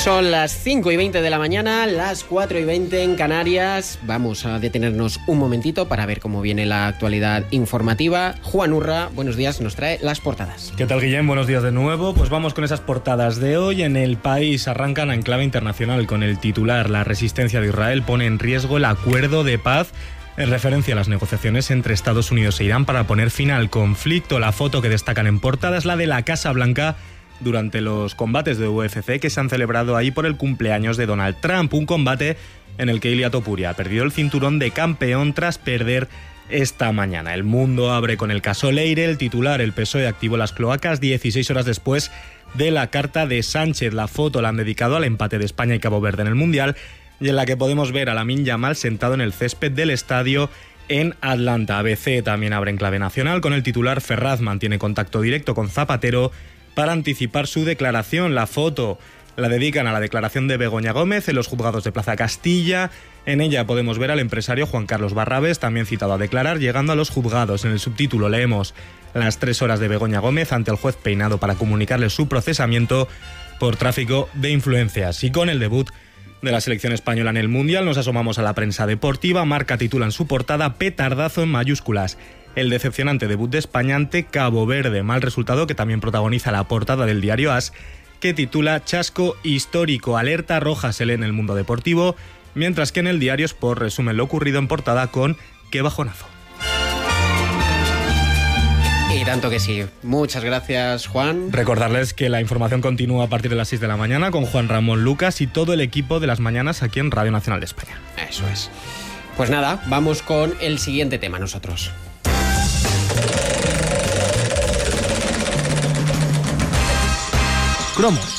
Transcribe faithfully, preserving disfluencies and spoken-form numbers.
Son las cinco y veinte de la mañana, las cuatro y veinte en Canarias. Vamos a detenernos un momentito para ver cómo viene la actualidad informativa. Juan Urra, buenos días, nos trae las portadas. ¿Qué tal, Guillem? Buenos días de nuevo. Pues vamos con esas portadas de hoy. En El País arrancan en clave internacional con el titular: la resistencia de Israel pone en riesgo el acuerdo de paz, en referencia a las negociaciones entre Estados Unidos e Irán para poner fin al conflicto. La foto que destacan en portada es la de la Casa Blanca durante los combates de U F C que se han celebrado ahí por el cumpleaños de Donald Trump, un combate en el que Ilia Topuria perdió el cinturón de campeón tras perder esta mañana. El Mundo abre con el caso Leire. El titular: el P S O E activó las cloacas dieciséis horas después de la carta de Sánchez. La foto la han dedicado al empate de España y Cabo Verde en el Mundial, y en la que podemos ver a Lamine Yamal sentado en el césped del estadio en Atlanta. A B C también abre en clave nacional con el titular: Ferraz mantiene contacto directo con Zapatero para anticipar su declaración. La foto la dedican a la declaración de Begoña Gómez en los juzgados de Plaza Castilla. En ella podemos ver al empresario Juan Carlos Barrabés, también citado a declarar, llegando a los juzgados. En el subtítulo leemos las tres horas de Begoña Gómez ante el juez Peinado para comunicarle su procesamiento por tráfico de influencias. Y con el debut de la selección española en el Mundial nos asomamos a la prensa deportiva. Marca titula en su portada: petardazo en mayúsculas. El decepcionante debut de España ante Cabo Verde. Mal resultado que también protagoniza la portada del diario AS, que titula: chasco histórico, alerta roja se lee en El Mundo Deportivo, mientras que en el diario Sport resumen lo ocurrido en portada con: qué bajonazo. Y tanto que sí. Muchas gracias, Juan. Recordarles que la información continúa a partir de las seis de la mañana con Juan Ramón Lucas y todo el equipo de las mañanas aquí en Radio Nacional de España. Eso es. Pues nada, vamos con el siguiente tema nosotros. Cromos.